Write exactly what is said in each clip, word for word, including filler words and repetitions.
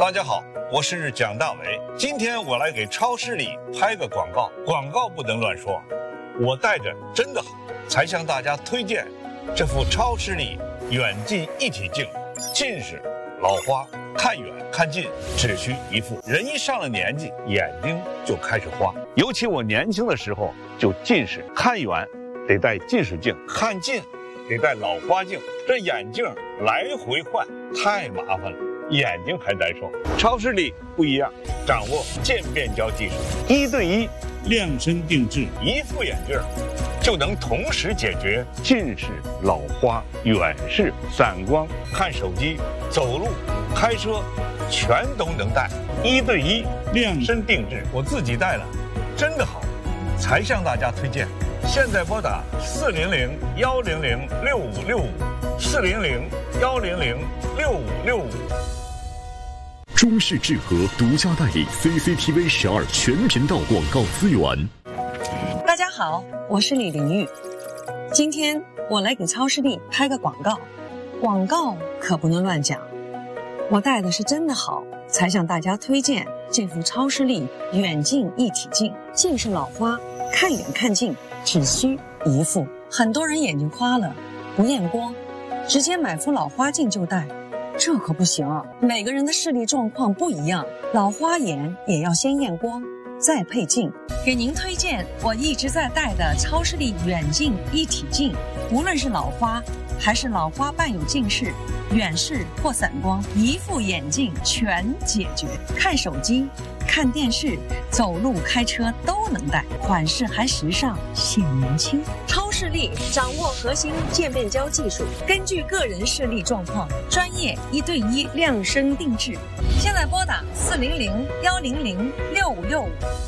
大家好，我是蒋大为。今天我来给超市里拍个广告，广告不能乱说。我带着真的好，才向大家推荐这副超视力远近一体镜。近视、老花，看远看近只需一副。人一上了年纪，眼睛就开始花。尤其我年轻的时候就近视，看远得戴近视镜，看近得戴老花镜，这眼镜来回换太麻烦了，眼睛还难受。超视力不一样，掌握渐变焦技术，一对一量身定制， 一副眼镜就能同时解决近视、老花、远视、散光、看手机、走路、开车，全都能戴。一对一量身定制，我自己戴了，真的好，才向大家推荐。现在拨打四零零幺零零六五六五，四零零幺零零六五六五。 中视智和独家代理 C C T V 十二全频道广告资源。 大家好，我是李玲玉。今天我来给超视力拍个广告，广告可不能乱讲。我带的是真的好，才向大家推荐这副超视力远近一体镜。近视老花，看远看近只需一副。很多人眼睛花了不验光，直接买副老花镜就戴，这可不行啊！每个人的视力状况不一样，老花眼也要先验光，再配镜。给您推荐我一直在戴的超视力远近一体镜，无论是老花还是老花伴有近视、远视或散光，一副眼镜全解决。看手机、看电视、走路、开车都能戴，款式还时尚，显年轻。超视力掌握核心渐变焦技术，根据个人视力状况，专业一对一量身定制。现在拨打四零零幺零零六五六五。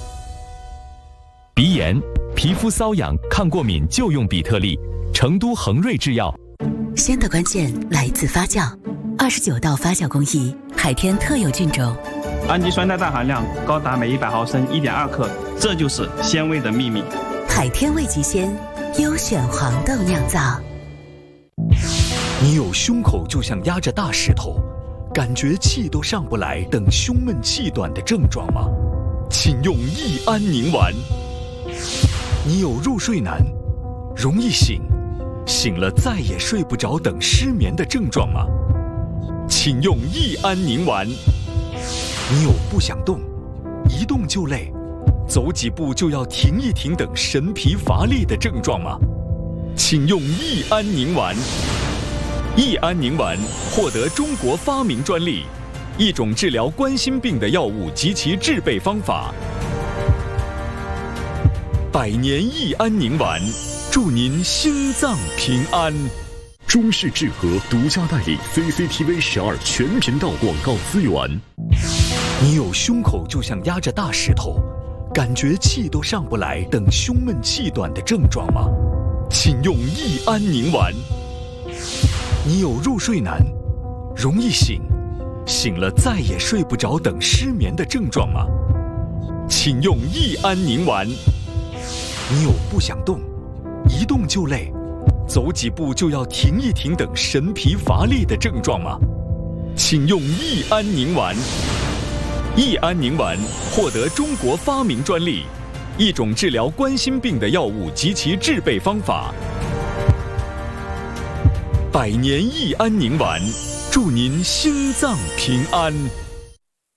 鼻炎、皮肤瘙痒、抗过敏就用比特利，成都恒瑞制药。 鲜的关键来自发酵，二十九道发酵工艺，海天特有菌种， 氨基酸代氮含量高达每一百毫升一点二克，这就是鲜味的秘密。 海天味极鲜，优选黄豆酿造。 你有胸口就像压着大石头，感觉气都上不来等胸闷气短的症状吗？请用益安宁丸。你有入睡难，容易醒，醒了再也睡不着等失眠的症状吗？请用益安宁丸。你有不想动，一动就累，走几步就要停一停等神疲乏力的症状吗？请用益安宁丸。益安宁丸获得中国发明专利，一种治疗冠心病的药物及其制备方法。百年益安宁丸，祝您心脏平安。中视智和独家代理 C C T V 十二全频道广告资源。你有胸口就像压着大石头，感觉气都上不来等胸闷气短的症状吗？请用益安宁丸。你有入睡难，容易醒，醒了再也睡不着等失眠的症状吗？请用益安宁丸。你有不想动，一动就累，走几步就要停一停等神疲乏力的症状吗？请用益安宁丸。益安宁丸获得中国发明专利，一种治疗冠心病的药物及其制备方法。百年益安宁丸，祝您心脏平安。